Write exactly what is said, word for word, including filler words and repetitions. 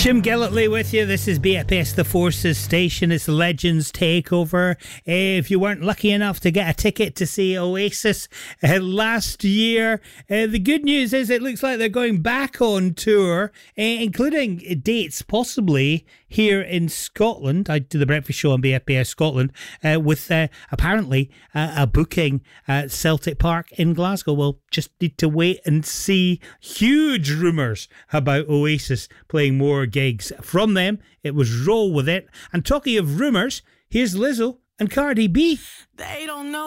Jim Gillitley with you. This is B F S The Forces Station. It's Legends Takeover. Uh, if you weren't lucky enough to get a ticket to see Oasis uh, last year, uh, the good news is it looks like they're going back on tour, uh, including dates possibly here in Scotland. I do the breakfast show on B F B S Scotland uh, with uh, apparently uh, a booking at Celtic Park in Glasgow. We'll just need to wait and see. Huge rumours about Oasis playing more gigs. From them, it was Roll With It. And talking of rumours, here's Lizzo and Cardi B. They don't know.